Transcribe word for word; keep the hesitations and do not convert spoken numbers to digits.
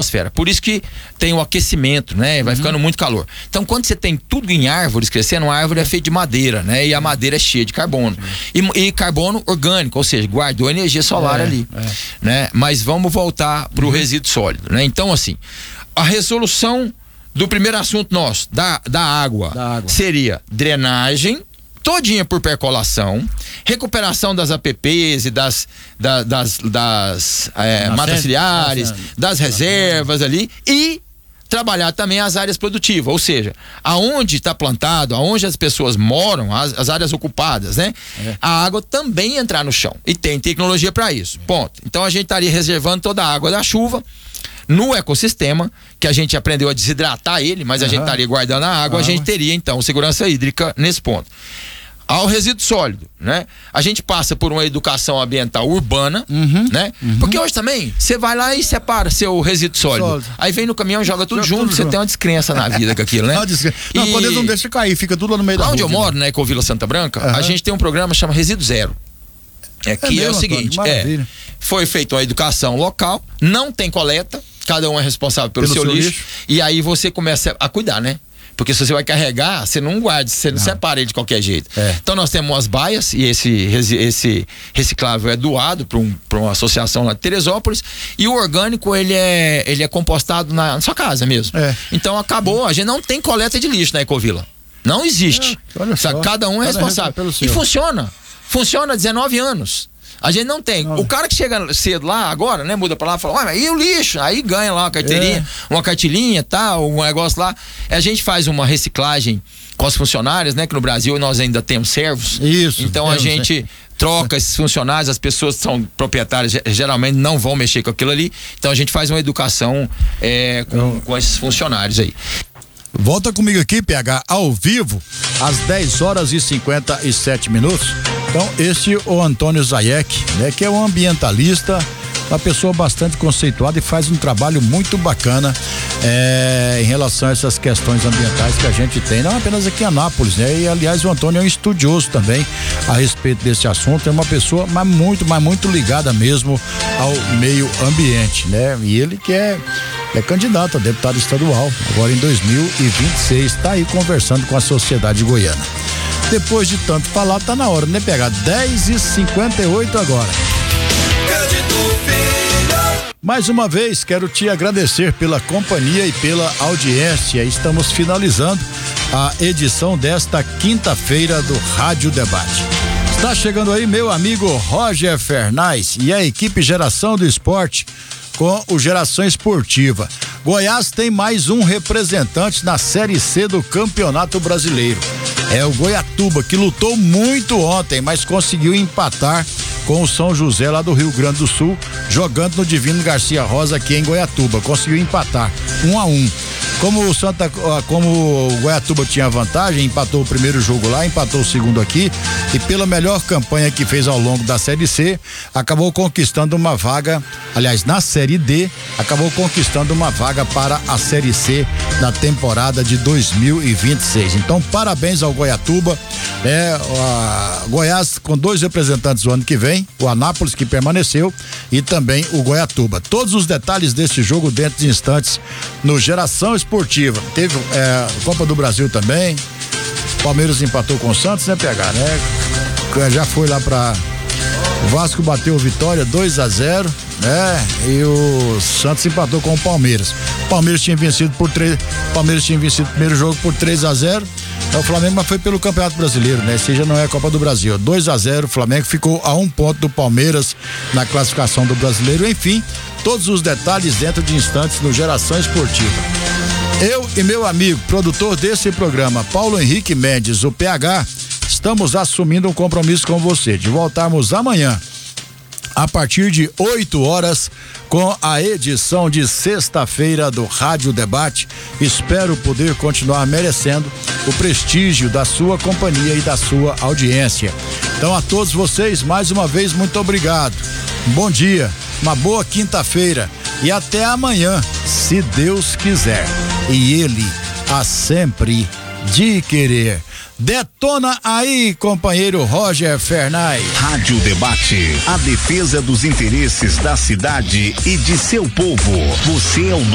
atmosfera. Por isso que tem o aquecimento, né? Vai uhum. ficando muito calor. Então, quando você tem tudo em árvores crescendo, a árvore é feita de madeira, né? E a madeira é cheia de carbono. Uhum. E, e carbono orgânico, ou seja, guardou energia solar é, ali, é. né? Mas vamos voltar para o uhum. resíduo sólido, né? Então, assim, a resolução do primeiro assunto nosso, da, da, água, da água, seria drenagem, todinha por percolação, recuperação das A P Ps e das, da, das, das é, matas ciliares, das reservas ali, e trabalhar também as áreas produtivas, ou seja, aonde está plantado, aonde as pessoas moram, as, as áreas ocupadas, né? É. A água também entrar no chão, e tem tecnologia para isso, ponto. Então a gente estaria reservando toda a água da chuva no ecossistema, que a gente aprendeu a desidratar ele, mas uhum. a gente estaria guardando a água, ah, a gente teria então segurança hídrica nesse ponto. Ao resíduo sólido, né? A gente passa por uma educação ambiental urbana, uhum, né? Uhum. Porque hoje também, você vai lá e separa seu resíduo sólido. sólido. Aí vem no caminhão, joga tudo joga junto, você tem uma descrença na vida com aquilo, né? Não, e... quando eles não deixam cair, fica tudo lá no meio da rua. Onde eu moro, na Ecovila Santa Branca, uhum. a gente tem um programa que chama Resíduo Zero. É, que é, mesmo, é o seguinte, Antônio, é, foi feita uma educação local, não tem coleta, cada um é responsável pelo, pelo seu, seu lixo, lixo, e aí você começa a cuidar, né? Porque se você vai carregar, você não guarda, você não, não separa ele de qualquer jeito. É. Então nós temos umas baias e esse, esse reciclável é doado para um, uma associação lá de Teresópolis, e o orgânico ele é, ele é compostado na, na sua casa mesmo. É. Então acabou, a gente não tem coleta de lixo na Ecovila. Não existe. É, olha só. Cada um é cada responsável. E funciona. Funciona há dezenove anos. A gente não tem. Não. O cara que chega cedo lá agora, né, muda pra lá e fala, mas e o lixo? Aí ganha lá uma carteirinha, é. uma cartilinha, tá, um negócio lá. A gente faz uma reciclagem com os funcionários, né, que no Brasil nós ainda temos servos. Isso. Então a gente troca esses funcionários, as pessoas que são proprietárias geralmente não vão mexer com aquilo ali. Então a gente faz uma educação é, com, com esses funcionários aí. Volta comigo aqui, P H, ao vivo, às dez horas e cinquenta e sete minutos. Então, este é o Antônio Zayek, né, que é um ambientalista, uma pessoa bastante conceituada e faz um trabalho muito bacana é, em relação a essas questões ambientais que a gente tem, não apenas aqui em Anápolis, né? E aliás, o Antônio é um estudioso também a respeito desse assunto, é uma pessoa mas muito, mas muito ligada mesmo ao meio ambiente, né? E ele que é É candidato a deputado estadual, agora em dois mil e vinte e seis, está aí conversando com a sociedade goiana. Depois de tanto falar, tá na hora, né, pegar dez e cinquenta e oito agora. Mais uma vez, quero te agradecer pela companhia e pela audiência. Estamos finalizando a edição desta quinta-feira do Rádio Debate. Está chegando aí meu amigo Roger Fernais e a equipe Geração do Esporte com o Geração Esportiva. Goiás tem mais um representante na Série C do Campeonato Brasileiro. É o Goiatuba, que lutou muito ontem, mas conseguiu empatar com o São José lá do Rio Grande do Sul, jogando no Divino Garcia Rosa aqui em Goiatuba. Conseguiu empatar, um a um. Como o Santa, como o Goiatuba tinha vantagem, empatou o primeiro jogo lá, empatou o segundo aqui, e pela melhor campanha que fez ao longo da Série C, acabou conquistando uma vaga, aliás, na Série D, acabou conquistando uma vaga para a Série C na temporada de dois mil e vinte e seis. Então, parabéns ao Goiatuba, é, a Goiás com dois representantes o ano que vem, o Anápolis que permaneceu e também o Goiatuba. Todos os detalhes desse jogo dentro de instantes no Geração Esportiva. Teve é, Copa do Brasil também. Palmeiras empatou com o Santos, né, P H, né? Já foi lá pra. O Vasco bateu o Vitória dois a zero, né? E o Santos empatou com o Palmeiras. O Palmeiras tinha vencido por três. Palmeiras tinha vencido o primeiro jogo por três a zero. O Flamengo, mas foi pelo Campeonato Brasileiro, né? Esse já não é a Copa do Brasil. dois a zero, o Flamengo ficou a um ponto do Palmeiras na classificação do Brasileiro. Enfim, todos os detalhes dentro de instantes no Geração Esportiva. Eu e meu amigo, produtor desse programa, Paulo Henrique Mendes, o P H, estamos assumindo um compromisso com você de voltarmos amanhã a partir de oito horas com a edição de sexta-feira do Rádio Debate. Espero poder continuar merecendo o prestígio da sua companhia e da sua audiência. Então, a todos vocês, mais uma vez, muito obrigado. Bom dia, uma boa quinta-feira e até amanhã, se Deus quiser. E Ele há sempre de querer. Detona aí, companheiro Roger Fernais. Rádio Debate, a defesa dos interesses da cidade e de seu povo. Você é o